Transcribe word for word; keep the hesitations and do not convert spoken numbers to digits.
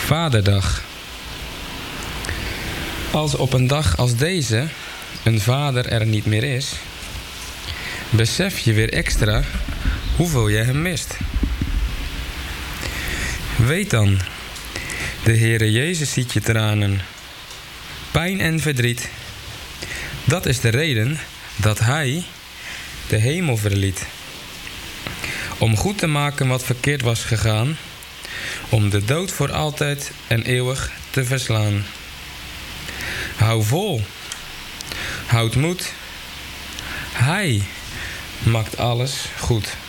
Vaderdag. Als op een dag als deze een vader er niet meer is, besef je weer extra hoeveel je hem mist. Weet dan, de Heere Jezus ziet je tranen, pijn en verdriet. Dat is de reden dat Hij de hemel verliet. Om goed te maken wat verkeerd was gegaan, om de dood voor altijd en eeuwig te verslaan. Hou vol, houd moed, Hij maakt alles goed.